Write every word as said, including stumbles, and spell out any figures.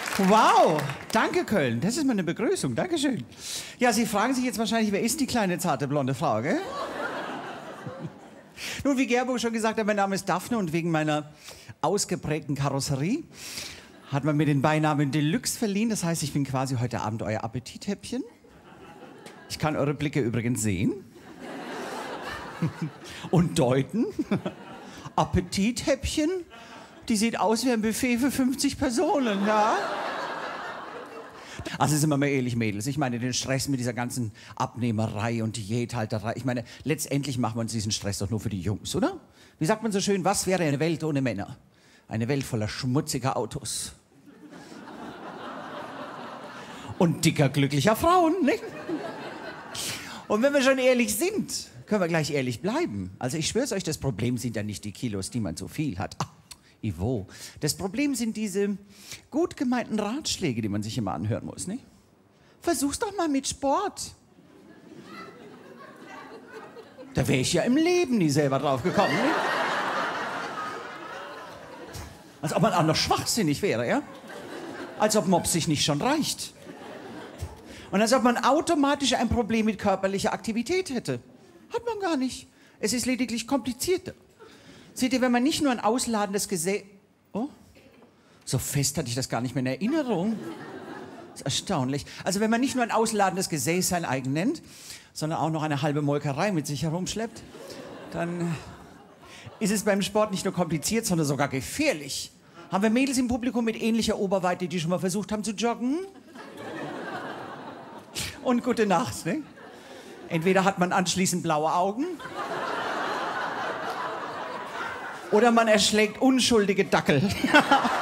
Wow, danke Köln. Das ist mal eine Begrüßung. Dankeschön. Ja, Sie fragen sich jetzt wahrscheinlich, wer ist die kleine, zarte, blonde Frau, gell? Nun, wie Gerburg schon gesagt hat, mein Name ist Daphne und wegen meiner ausgeprägten Karosserie hat man mir den Beinamen Deluxe verliehen. Das heißt, ich bin quasi heute Abend euer Appetithäppchen. Ich kann eure Blicke übrigens sehen und deuten. Appetithäppchen, die sieht aus wie ein Buffet für fünfzig Personen, ja? Also sind wir mal ehrlich, Mädels, ich meine den Stress mit dieser ganzen Abnehmerei und Diäthalterei, ich meine, letztendlich machen wir uns diesen Stress doch nur für die Jungs, oder? Wie sagt man so schön, was wäre eine Welt ohne Männer? Eine Welt voller schmutziger Autos. Und dicker, glücklicher Frauen, nicht? Und wenn wir schon ehrlich sind, können wir gleich ehrlich bleiben. Also ich schwör's euch, das Problem sind ja nicht die Kilos, die man zu viel hat. Ach, Ivo. Das Problem sind diese gut gemeinten Ratschläge, die man sich immer anhören muss, nicht? Versuch's doch mal mit Sport. Da wäre ich ja im Leben nie selber drauf gekommen, nicht? Als ob man auch noch schwachsinnig wäre, ja? Als ob Mops sich nicht schon reicht. Und als ob man automatisch ein Problem mit körperlicher Aktivität hätte. Hat man gar nicht. Es ist lediglich komplizierter. Seht ihr, wenn man nicht nur ein ausladendes Gesäß... Oh, so fest hatte ich das gar nicht mehr in Erinnerung. Das ist erstaunlich. Also wenn man nicht nur ein ausladendes Gesäß sein eigen nennt, sondern auch noch eine halbe Molkerei mit sich herumschleppt, dann ist es beim Sport nicht nur kompliziert, sondern sogar gefährlich. Haben wir Mädels im Publikum mit ähnlicher Oberweite, die schon mal versucht haben zu joggen? Und gute Nacht, ne? Entweder hat man anschließend blaue Augen oder man erschlägt unschuldige Dackel.